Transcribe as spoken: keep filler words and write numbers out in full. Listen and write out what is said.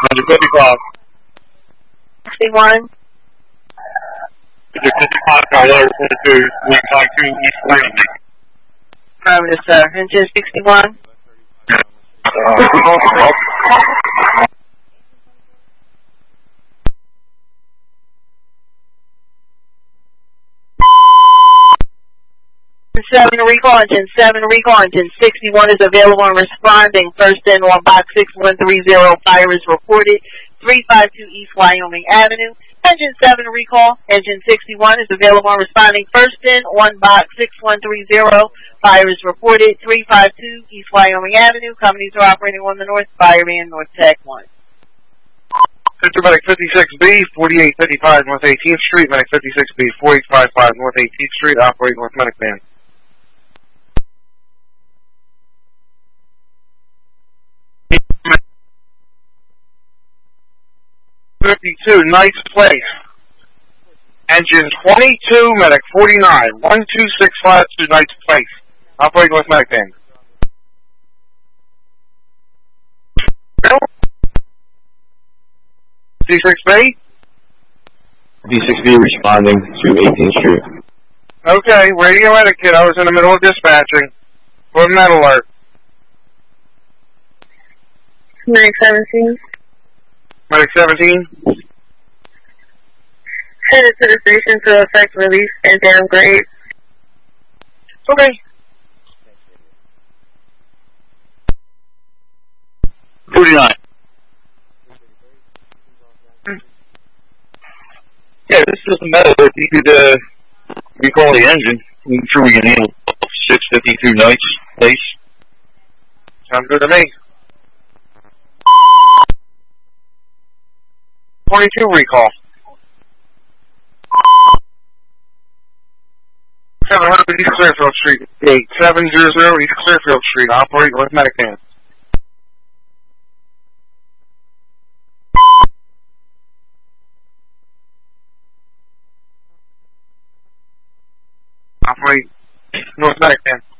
one fifty-five. sixty-one. one fifty-five, Colorado twenty-two, one five two East Wyoming. Affirmative, sir. Engine sixty-one. Uh, seven recall, engine seven recall, engine sixty-one is available and responding. First in on box six one three zero, fire is reported, three five two East Wyoming Avenue. Engine seven recall, engine sixty-one is available and responding. First in on box six one three zero, fire is reported, three five two East Wyoming Avenue. Companies are operating on the north, Fireman, North Tech one. Medic fifty-six B, forty-eight fifty-five North eighteenth Street, Medic fifty-six B, forty-eight fifty-five North eighteenth Street, operating North Medic Band. fifty-two, Nice Place. Engine twenty-two, Medic forty-nine, one two six five two, Nice Place. Operating North Medic Band. fifty-six B? fifty-six B responding to eighteenth Street. Okay, radio etiquette. I was in the middle of dispatching. For a med alert. Medic seventeen. Medic seventeen. Headed to the station to effect release and downgrade. Okay. forty-nine. Yeah, this is a matter if you could uh, recall the engine. I'm sure we can handle six fifty-two Nice Place. Sounds good to me. twenty-two recall. seven hundred East Clearfield Street, gate seven hundred East Clearfield Street, operating North Medic Band. Operate North Medic Band.